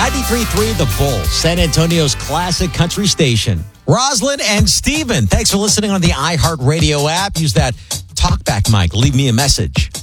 93.3 The Bull, San Antonio's classic country station. Roslyn and Steven, thanks for listening on the iHeartRadio app. Use that talkback mic. Leave me a message.